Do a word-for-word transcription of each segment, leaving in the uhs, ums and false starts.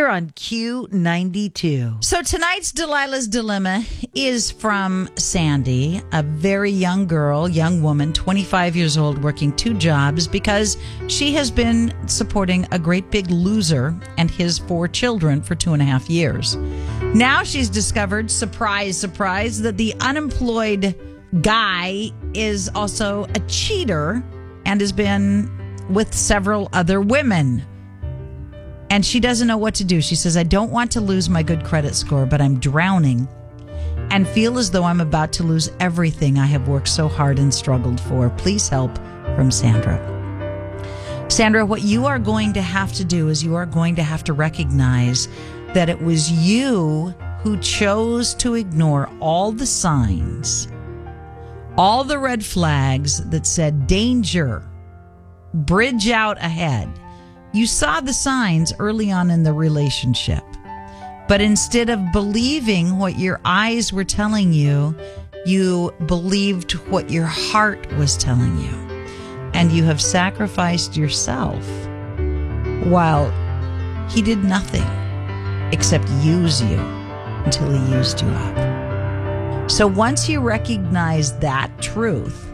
here on Q ninety-two. So tonight's Delilah's Dilemma is from Sandy, a very young girl, young woman, twenty-five years old, working two jobs because she has been supporting a great big loser and his four children for two and a half years. Now she's discovered, surprise, surprise, that the unemployed guy is also a cheater and has been with several other women. And she doesn't know what to do. She says, I don't want to lose my good credit score, but I'm drowning and feel as though I'm about to lose everything I have worked so hard and struggled for. Please help, from Sandra. Sandra, what you are going to have to do is you are going to have to recognize that it was you who chose to ignore all the signs, all the red flags that said danger, bridge out ahead. You saw the signs early on in the relationship, but instead of believing what your eyes were telling you, you believed what your heart was telling you. And you have sacrificed yourself while he did nothing except use you until he used you up. So once you recognize that truth,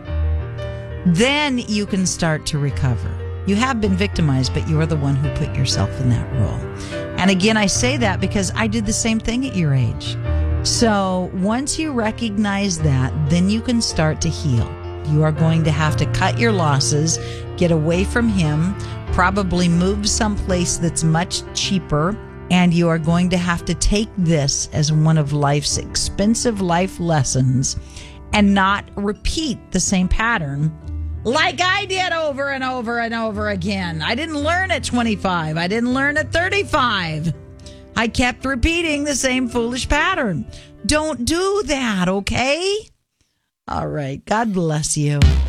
then you can start to recover. You have been victimized, but you are the one who put yourself in that role. And again, I say that because I did the same thing at your age. So once you recognize that, then you can start to heal. You are going to have to cut your losses, get away from him, probably move someplace that's much cheaper, and you are going to have to take this as one of life's expensive life lessons and not repeat the same pattern like I did over and over and over again. I didn't learn at twenty-five. I didn't learn at thirty-five. I kept repeating the same foolish pattern. Don't do that, okay? All right. God bless you.